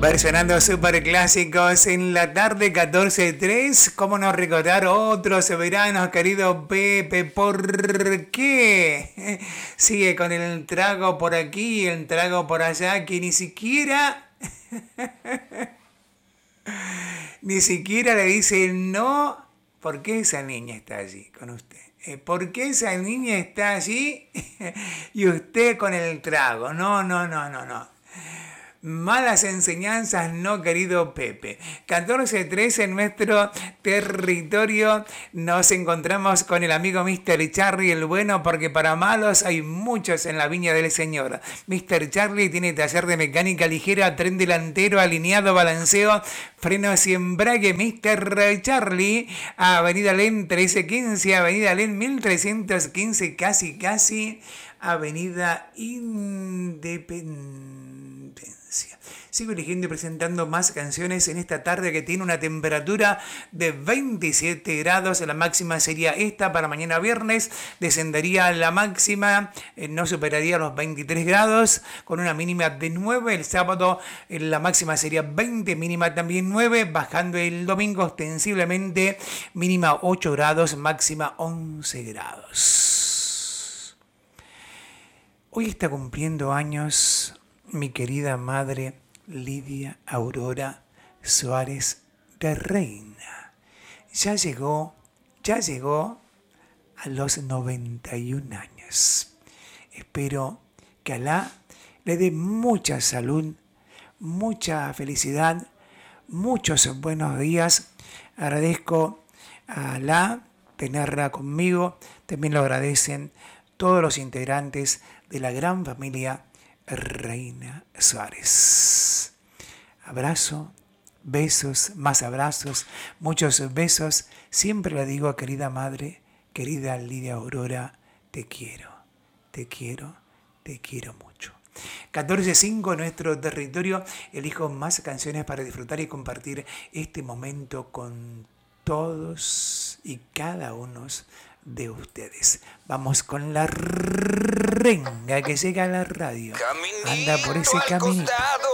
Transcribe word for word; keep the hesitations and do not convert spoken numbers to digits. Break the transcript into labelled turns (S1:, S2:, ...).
S1: Versionando super clásicos en la tarde catorce tres. ¿Cómo no recordar otros veranos, querido Pepe? ¿Por qué? Sigue con el trago por aquí y el trago por allá que ni siquiera... ni siquiera le dice no. ¿Por qué esa niña está allí con usted? ¿Por qué esa niña está allí y usted con el trago? No, no, no, no, no. Malas enseñanzas, no, querido Pepe. catorce tres en nuestro territorio. Nos encontramos con el amigo mister Charlie el bueno, porque para malos hay muchos en la viña del Señor. mister Charlie tiene taller de mecánica ligera, tren delantero, alineado, balanceo, frenos y embrague. mister Charlie, Avenida Len trece quince, Avenida Len mil trescientos quince, casi, casi, Avenida Independencia. Sigo eligiendo y presentando más canciones en esta tarde que tiene una temperatura de veintisiete grados. La máxima sería esta para mañana viernes. Descendería la máxima, eh, no superaría los veintitrés grados, con una mínima de nueve. El sábado eh, la máxima sería veinte, mínima también nueve. Bajando el domingo ostensiblemente mínima ocho grados, máxima once grados. Hoy está cumpliendo años mi querida madre Lidia Aurora Suárez de Reina. Ya llegó, ya llegó a los noventa y un años. Espero que Alá le dé mucha salud, mucha felicidad, muchos buenos días. Agradezco a Alá tenerla conmigo. También lo agradecen todos los integrantes de la gran familia Reina Suárez. Abrazo, besos, más abrazos, muchos besos. Siempre le digo, querida madre, querida Lidia Aurora, te quiero, te quiero, te quiero mucho. catorce cinco, nuestro territorio. Elijo más canciones para disfrutar y compartir este momento con todos y cada uno de ustedes. Vamos con la renga que llega a la radio. Anda por ese caminito.